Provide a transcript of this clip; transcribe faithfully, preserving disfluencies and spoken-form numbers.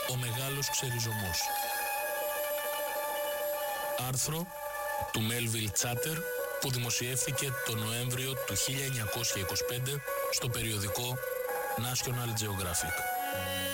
Ο μεγάλος ξεριζωμός. Άρθρο του Μέλβιλ Τσάτερ που δημοσιεύθηκε το Νοέμβριο του χίλια εννιακόσια είκοσι πέντε στο περιοδικό National Geographic.